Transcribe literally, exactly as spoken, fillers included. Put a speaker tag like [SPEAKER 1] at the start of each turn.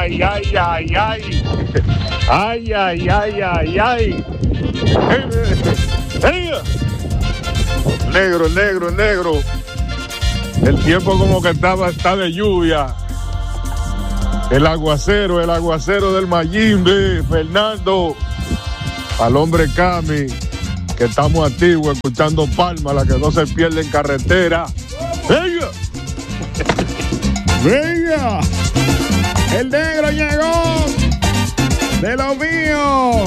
[SPEAKER 1] ay, ay, ay, ay. Ay, ay, ay, ay, ay. Negro, negro, negro. El tiempo como que estaba, está de lluvia. El aguacero, el aguacero del Mayimbe, Fernando. Al hombre Cami, que estamos activos escuchando Palma, la que no se pierde en carretera. ¡Venga! ¡Venga! El negro llegó de lo mío.